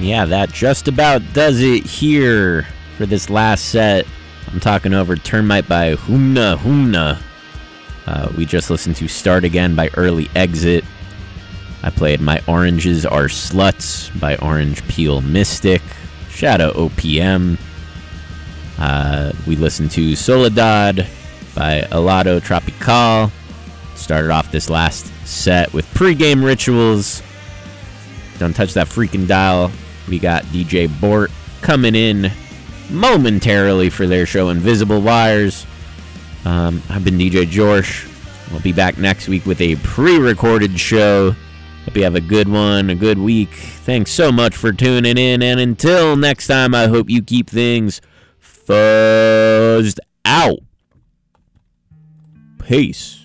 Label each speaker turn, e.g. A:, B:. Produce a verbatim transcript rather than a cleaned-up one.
A: Yeah, that just about does it here for this last set. I'm talking over Termite by Humna Humna. Uh, we just listened to Start Again by Early Exit. I played My Oranges Are Sluts by Orange Peel Mystic. Shadow O P M. Uh, we listened to Soledad by Helado Tropical. Started off this last set with Pre-Game Rituals. Don't touch that freaking dial. We got D J Bort coming in momentarily for their show Invisible Wires. Um, I've been D J Jorsh. We'll be back next week with a pre-recorded show. Hope you have a good one, a good week. Thanks so much for tuning in, and until next time, I hope you keep things fuzzed out. Peace.